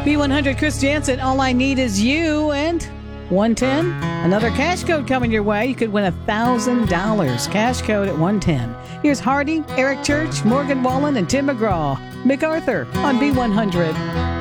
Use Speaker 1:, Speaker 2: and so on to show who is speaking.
Speaker 1: B100 Chris Jansen, All I Need Is You, and 110. Another cash code coming your way. You could win $1,000. Cash code at 110. Here's Hardy, Eric Church, Morgan Wallen, and Tim McGraw. MacArthur on B100.